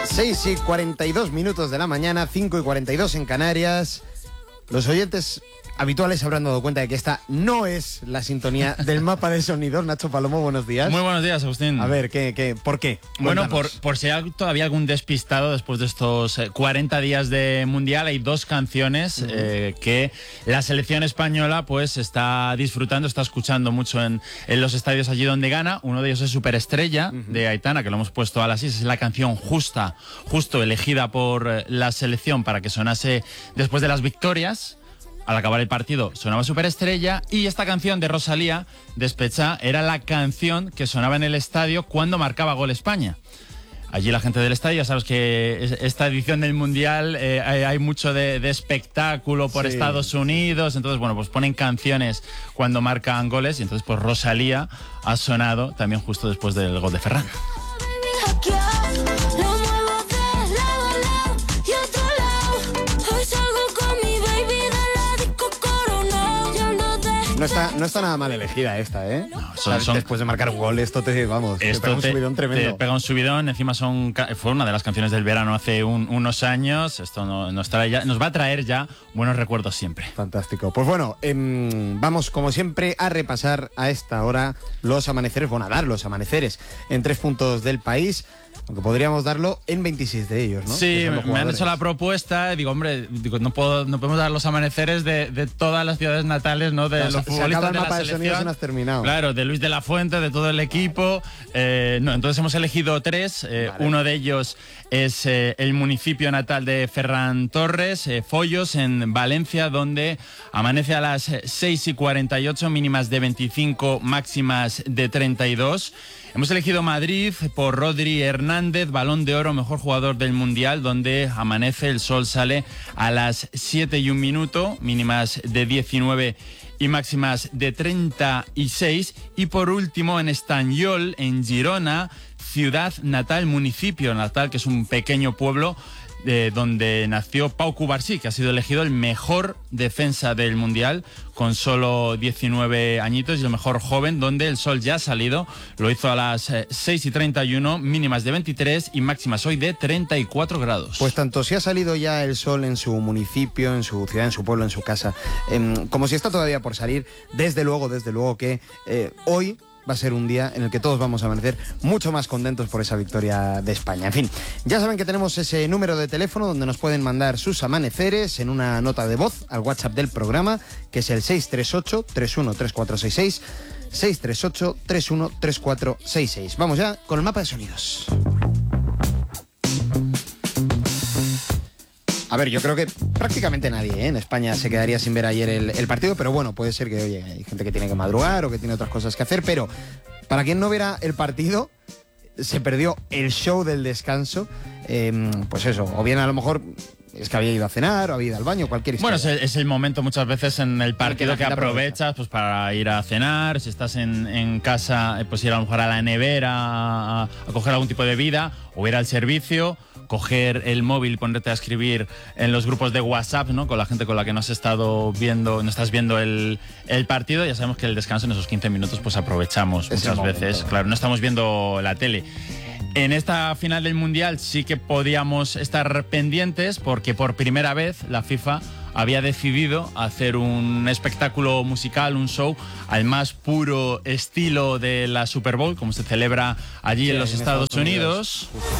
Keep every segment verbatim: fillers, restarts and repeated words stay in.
seis y cuarenta y dos minutos de la mañana, cinco y cuarenta y dos en Canarias. Los oyentes habituales se habrán dado cuenta de que esta no es la sintonía del mapa de sonidos. Nacho Palomo, buenos días. Muy buenos días, Agustín. A ver, ¿qué, qué, ¿por qué? Bueno, por, por si hay todavía algún despistado después de estos cuarenta días de Mundial, hay dos canciones uh-huh. eh, que la selección española pues está disfrutando, está escuchando mucho en, en los estadios allí donde gana. Uno de ellos es Superestrella, uh-huh. de Aitana, que lo hemos puesto a las seis. Es la canción justa, justo elegida por la selección para que sonase después de las victorias. Al acabar el partido sonaba Superestrella, y esta canción de Rosalía, Despechá, era la canción que sonaba en el estadio cuando marcaba gol España. Allí la gente del estadio, ya sabes que esta edición del Mundial eh, hay, hay mucho de, de espectáculo por sí. Estados Unidos, entonces bueno, pues ponen canciones cuando marcan goles, y entonces pues Rosalía ha sonado también justo después del gol de Ferran. No está, no está nada mal elegida esta, ¿eh? No, son, son, después de marcar un gol, esto te, vamos, esto te pega un te, subidón tremendo. Te pega un subidón, encima son, fue una de las canciones del verano hace un, unos años. Esto no, nos, trae ya, nos va a traer ya buenos recuerdos siempre. Fantástico. Pues bueno, eh, vamos como siempre a repasar a esta hora los amaneceres, bueno, a dar los amaneceres en tres puntos del país. Aunque podríamos darlo en veintiséis de ellos, ¿no? Sí, me han hecho la propuesta. Digo, hombre, digo, no, puedo, no podemos dar los amaneceres de, de todas las ciudades natales, ¿no? De no, los se, futbolistas se acaba el de mapa la de selección. Sonidos y no has terminado. Claro, de Luis de la Fuente, de todo el equipo. Eh, no, entonces hemos elegido tres. Eh, vale. Uno de ellos es eh, el municipio natal de Ferran Torres, eh, Follos, en Valencia, donde amanece a las seis y cuarenta y ocho, mínimas de veinticinco, máximas de treinta y dos. Hemos elegido Madrid por Rodri Hernández, Balón de Oro, mejor jugador del Mundial, donde amanece, el sol sale a las siete y un minuto, mínimas de diecinueve y máximas de treinta y seis. Y por último, en Estanyol, en Girona, ciudad natal, municipio natal, que es un pequeño pueblo de donde nació Pau Cubarsí, que ha sido elegido el mejor defensa del Mundial con solo diecinueve añitos, y el mejor joven, donde el sol ya ha salido. Lo hizo a las seis y treinta y uno, mínimas de veintitrés y máximas hoy de treinta y cuatro grados. Pues tanto si ha salido ya el sol en su municipio, en su ciudad, en su pueblo, en su casa, eh, como si está todavía por salir, desde luego, desde luego que eh, hoy va a ser un día en el que todos vamos a amanecer mucho más contentos por esa victoria de España. En fin, ya saben que tenemos ese número de teléfono donde nos pueden mandar sus amaneceres en una nota de voz al WhatsApp del programa, que es el seis tres ocho, tres uno tres cuatro seis seis, seis tres ocho, tres uno tres cuatro seis seis. Vamos ya con el mapa de sonidos. A ver, yo creo que prácticamente nadie ¿eh? en España se quedaría sin ver ayer el, el partido, pero bueno, puede ser que, oye, hay gente que tiene que madrugar o que tiene otras cosas que hacer, pero para quien no viera el partido, se perdió el show del descanso, eh, pues eso, o bien a lo mejor es que había ido a cenar o había ido al baño, cualquier historia. Bueno, es el, es el momento muchas veces en el partido que, que aprovechas pues para ir a cenar. Si estás en, en casa, pues ir a lo mejor a la nevera a, a coger algún tipo de bebida, o ir al servicio, coger el móvil y ponerte a escribir en los grupos de WhatsApp, ¿no? Con la gente con la que no has estado viendo, no estás viendo el, el partido. Ya sabemos que el descanso en esos quince minutos pues aprovechamos es muchas veces. Claro, no estamos viendo la tele. En esta final del Mundial sí que podíamos estar pendientes, porque por primera vez la FIFA había decidido hacer un espectáculo musical, un show al más puro estilo de la Super Bowl, como se celebra allí sí, en los en Estados, Estados Unidos. Unidos.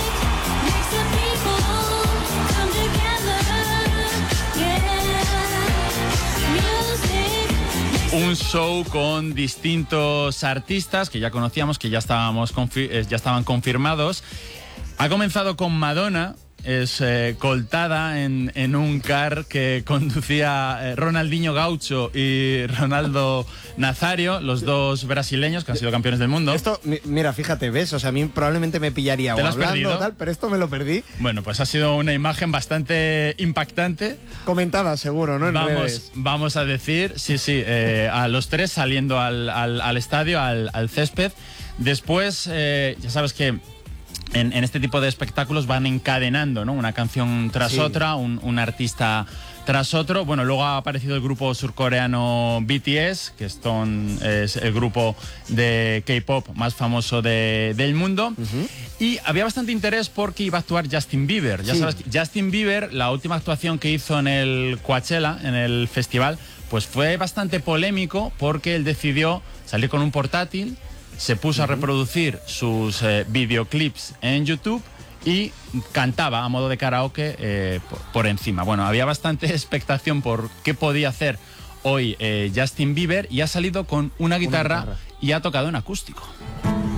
Un show con distintos artistas que ya conocíamos, que ya, estábamos confi- ya estaban confirmados. Ha comenzado con Madonna, es eh, coltada en, en un car que conducía eh, Ronaldinho Gaucho y Ronaldo Nazario, los dos brasileños que han sido campeones del mundo. Esto, mira, fíjate, ¿ves? O sea, a mí probablemente me pillaría ¿Te o lo has hablando perdido? Tal, pero esto me lo perdí. Bueno, pues ha sido una imagen bastante impactante. Comentada, seguro, ¿no? En vamos, redes. vamos a decir, sí, sí, eh, a los tres saliendo al, al, al estadio, al, al césped. Después, eh, ya sabes que en, en este tipo de espectáculos van encadenando, ¿no? Una canción tras sí. otra, un, un artista tras otro. Bueno, luego ha aparecido el grupo surcoreano B T S, que son, es el grupo de K-pop más famoso de, del mundo. Uh-huh. Y había bastante interés porque iba a actuar Justin Bieber. Ya sí. sabes, Justin Bieber, la última actuación que hizo en el Coachella, en el festival, pues fue bastante polémico porque él decidió salir con un portátil, se puso uh-huh. a reproducir sus eh, videoclips en YouTube y cantaba a modo de karaoke eh, por, por encima. Bueno, había bastante expectación por qué podía hacer hoy eh, Justin Bieber, y ha salido con una guitarra, una guitarra y ha tocado en acústico.